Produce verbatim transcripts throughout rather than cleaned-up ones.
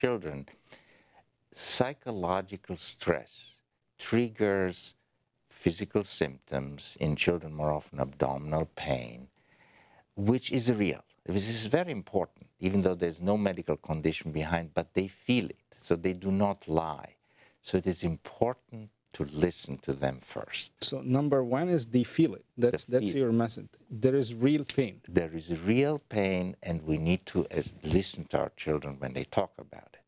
children, psychological stress triggers physical symptoms in children, more often abdominal pain, which is real. This is very important, even though there's no medical condition behind, but they feel it, so they do not lie. So it is important to listen to them first. So number one is they feel it. That's The that's feel. your message. There is real pain. There is real pain, and we need to as, listen to our children when they talk about it.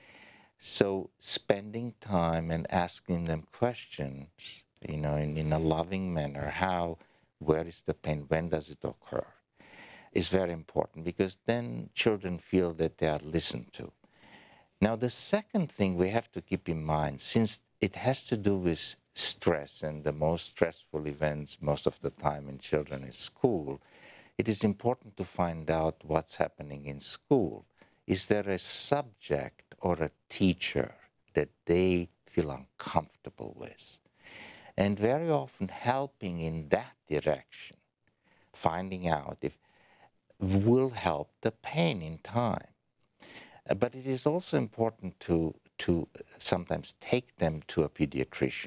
So spending time and asking them questions, you know, in, in a loving manner, how, where is the pain, when does it occur, is very important, because then children feel that they are listened to. Now, the second thing we have to keep in mind, since it has to do with stress, and the most stressful events most of the time in children is school, it is important to find out what's happening in school. Is there a subject or a teacher that they feel uncomfortable with? And very often helping in that direction, finding out if will help the pain in time. Uh, But it is also important to, to sometimes take them to a pediatrician,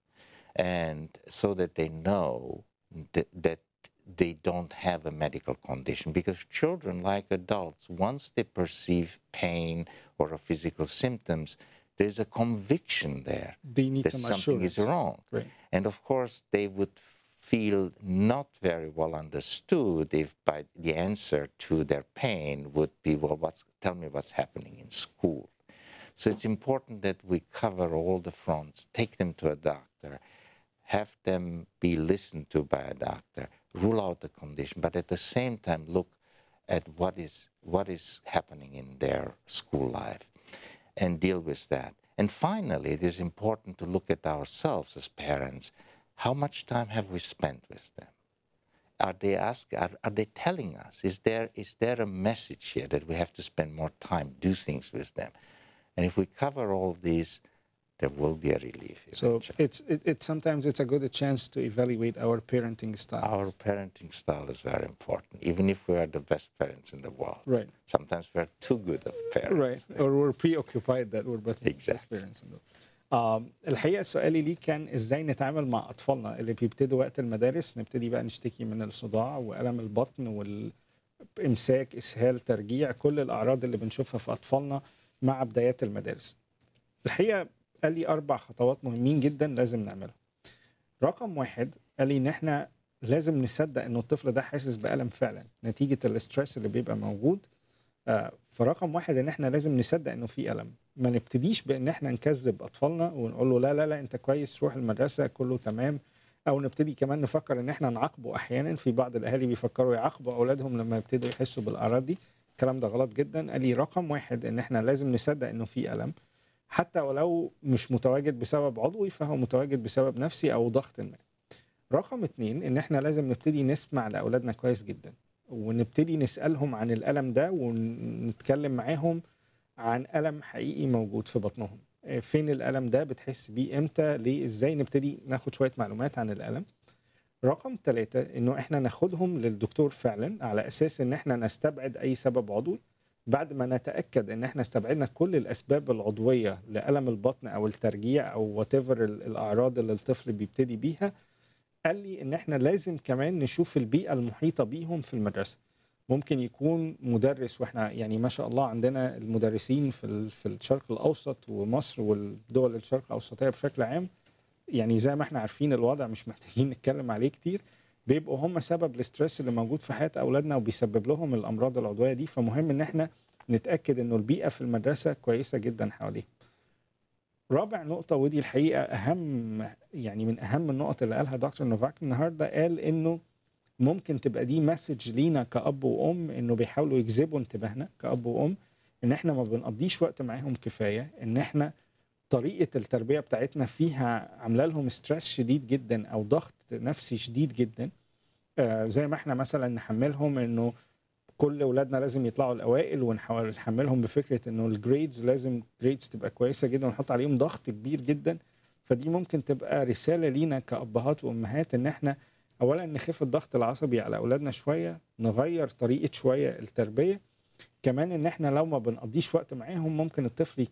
and so that they know that, that they don't have a medical condition. Because children, like adults, once they perceive pain or a physical symptoms, there's a conviction there They need that some something is assurance. wrong. Right. And of course, they would feel not very well understood if by the answer to their pain would be, well, what's, tell me what's happening in school. So it's important that we cover all the fronts, take them to a doctor, have them be listened to by a doctor, rule out the condition, but at the same time look at what is what is happening in their school life and deal with that. And finally, it is important to look at ourselves as parents. How much time have we spent with them? Are they ask, are, are they telling us? Is there is there a message here that we have to spend more time, do things with them? And if we cover all these, there will be a relief So eventually. it's it, it sometimes it's a good chance to evaluate our parenting style. Our parenting style is very important, even if we are the best parents in the world. Right. Sometimes we're too good of parents. Right. Or we're preoccupied that we're best best Exactly. parents in the world. آم، الحقيقه سؤالي ليك كان ازاي نتعامل مع اطفالنا اللي بيبتدوا وقت المدارس نبتدي بقى نشتكي من الصداع والم البطن والامساك اسهال ترجيع كل الاعراض اللي بنشوفها في اطفالنا مع بدايات المدارس. الحقيقه قال لي اربع خطوات مهمين جدا لازم نعملهم. رقم واحد قال لي ان احنا لازم نصدق ان الطفل ده حاسس بالم فعلا نتيجه الاسترس اللي بيبقى موجود. آه، فرقم واحد ان احنا لازم نصدق انه في الم، ما نبتديش بان احنا نكذب اطفالنا ونقول له لا لا لا انت كويس روح المدرسه كله تمام، او نبتدي كمان نفكر ان احنا نعاقبه. احيانا في بعض الاهالي بيفكروا يعاقبوا اولادهم لما يبتدوا يحسوا بالاعراض دي. الكلام ده غلط جدا. قال لي رقم واحد ان احنا لازم نصدق انه في الم، حتى ولو مش متواجد بسبب عضوي فهو متواجد بسبب نفسي او ضغط ما. رقم اتنين ان احنا لازم نبتدي نسمع لاولادنا كويس جدا، ونبتدي نسالهم عن الالم ده ونتكلم معاهم عن الم حقيقي موجود في بطنهم. آه، فين الالم ده، بتحس بيه امتى، ليه، ازاي، نبتدي ناخد شويه معلومات عن الالم. رقم ثلاثة انه احنا ناخدهم للدكتور فعلا على اساس ان احنا نستبعد اي سبب عضوي. بعد ما نتاكد ان احنا استبعدنا كل الاسباب العضويه لالم البطن او الترجيع او وات ايفر الاعراض اللي الطفل بيبتدي بيها، قال لي ان احنا لازم كمان نشوف البيئه المحيطه بيهم في المدرسه. ممكن يكون مدرس، واحنا يعني ما شاء الله عندنا المدرسين في ال- في الشرق الاوسط ومصر والدول الشرق الاوسطيه بشكل عام، يعني زي ما احنا عارفين الوضع مش محتاجين نتكلم عليه كتير، بيبقوا هم سبب الاسترس اللي موجود في حياه اولادنا وبيسبب لهم الامراض العضويه دي. فمهم ان احنا نتاكد انه البيئه في المدرسه كويسه جدا حواليهم. رابع نقطة ودي الحقيقة أهم، يعني من أهم النقط اللي قالها دكتور نوفاك النهاردة، قال إنه ممكن تبقى دي مسج لينا كأب وأم إنه بيحاولوا يجذبوا انتباهنا كأب وأم إن إحنا ما بنقضيش وقت معاهم كفاية، إن إحنا طريقة التربية بتاعتنا فيها عاملة لهم ستريس شديد جدا أو ضغط نفسي شديد جدا. آه زي ما إحنا مثلا نحملهم إنه كل اولادنا لازم يطلعوا الاوائل، ونحاول نحملهم بفكره انه الجريدز لازم جريدز تبقى كويسه جدا ونحط عليهم ضغط كبير جدا. فدي ممكن تبقى رساله لينا كابهات وامهات ان احنا اولا نخف الضغط العصبي على اولادنا شويه، نغير طريقه شويه التربيه، كمان ان احنا لو ما بنقضيش وقت معاهم ممكن الطفل